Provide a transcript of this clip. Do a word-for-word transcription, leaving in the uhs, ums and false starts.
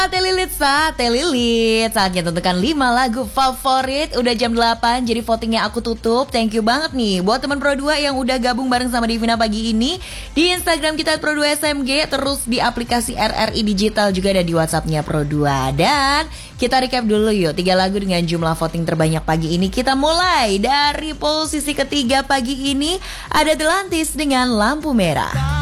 Sate Lilit, Sate Lilit. Saatnya tentukan lima lagu favorit. Udah jam delapan, jadi votingnya aku tutup. Thank you banget nih buat teman Pro dua yang udah gabung bareng sama Divina pagi ini. Di Instagram kita Pro dua S M G, terus di aplikasi R R I Digital, juga ada di WhatsAppnya Pro dua. Dan kita recap dulu yuk, tiga lagu dengan jumlah voting terbanyak pagi ini. Kita mulai dari posisi ketiga pagi ini. Ada Delantis dengan Lampu Merah.